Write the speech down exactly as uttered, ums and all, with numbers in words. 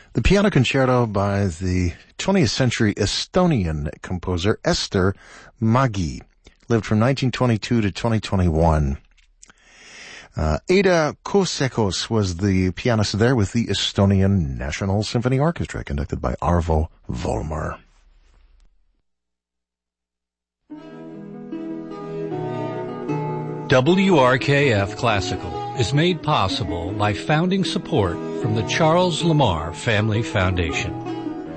The piano concerto by the twentieth century Estonian composer Ester Mägi, lived from nineteen twenty-two to twenty twenty-one. Uh, Ada Kuusekos was the pianist there with the Estonian National Symphony Orchestra, conducted by Arvo Volmer. W R K F Classical is made possible by founding support from the Charles Lamar Family Foundation.